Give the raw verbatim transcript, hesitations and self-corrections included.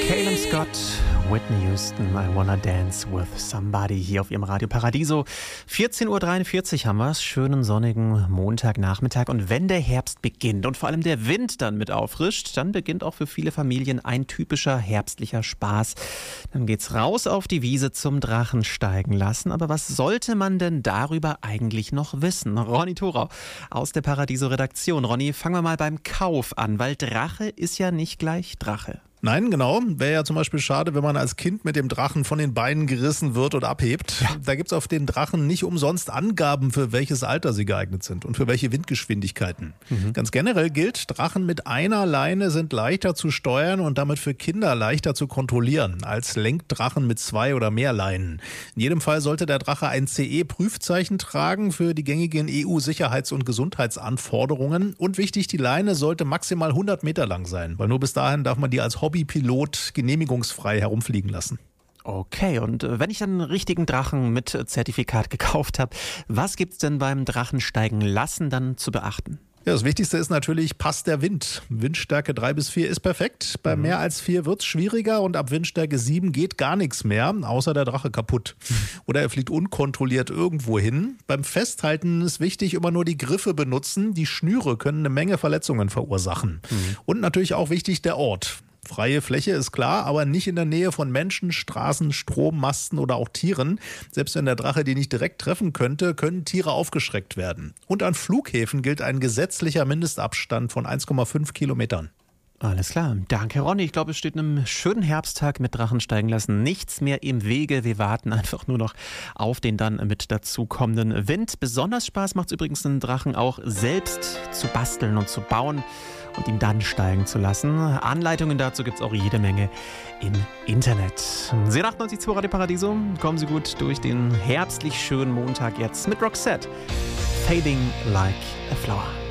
Caleb Scott, Whitney Houston, I Wanna Dance with Somebody hier auf ihrem Radio Paradiso. vierzehn Uhr dreiundvierzig haben wir es, schönen sonnigen Montagnachmittag. Und wenn der Herbst beginnt und vor allem der Wind dann mit auffrischt, dann beginnt auch für viele Familien ein typischer herbstlicher Spaß. Dann geht's raus auf die Wiese zum Drachen steigen lassen. Aber was sollte man denn darüber eigentlich noch wissen? Ronny Thorau aus der Paradiso-Redaktion. Ronny, fangen wir mal beim Kauf an, weil Drache ist ja nicht gleich Drache. Nein, genau. Wäre ja zum Beispiel schade, wenn man als Kind mit dem Drachen von den Beinen gerissen wird und abhebt. Ja. Da gibt's auf den Drachen nicht umsonst Angaben, für welches Alter sie geeignet sind und für welche Windgeschwindigkeiten. Mhm. Ganz generell gilt, Drachen mit einer Leine sind leichter zu steuern und damit für Kinder leichter zu kontrollieren als Lenkdrachen mit zwei oder mehr Leinen. In jedem Fall sollte der Drache ein C E-Prüfzeichen tragen für die gängigen E U-Sicherheits- und Gesundheitsanforderungen. Und wichtig, die Leine sollte maximal hundert Meter lang sein, weil nur bis dahin darf man die als Hobbypilot genehmigungsfrei herumfliegen lassen. Okay, und wenn ich dann einen richtigen Drachen mit Zertifikat gekauft habe, was gibt's denn beim Drachensteigen lassen dann zu beachten? Ja, das Wichtigste ist natürlich, passt der Wind. Windstärke drei bis vier ist perfekt. Bei mhm. mehr als vier wird's schwieriger und ab Windstärke sieben geht gar nichts mehr, außer der Drache kaputt. Oder er fliegt unkontrolliert irgendwo hin. Beim Festhalten ist wichtig, immer nur die Griffe benutzen. Die Schnüre können eine Menge Verletzungen verursachen. Mhm. Und natürlich auch wichtig der Ort. Freie Fläche ist klar, aber nicht in der Nähe von Menschen, Straßen, Strommasten oder auch Tieren. Selbst wenn der Drache die nicht direkt treffen könnte, können Tiere aufgeschreckt werden. Und an Flughäfen gilt ein gesetzlicher Mindestabstand von eins Komma fünf Kilometern. Alles klar. Danke, Ronny. Ich glaube, es steht einem schönen Herbsttag mit Drachen steigen lassen nichts mehr im Wege. Wir warten einfach nur noch auf den dann mit dazukommenden Wind. Besonders Spaß macht es übrigens, einen Drachen auch selbst zu basteln und zu bauen und ihn dann steigen zu lassen. Anleitungen dazu gibt es auch jede Menge im Internet. Sie achtundneunzig Komma zwei Radio Paradiso. Kommen Sie gut durch den herbstlich schönen Montag jetzt mit Roxette. Fading like a flower.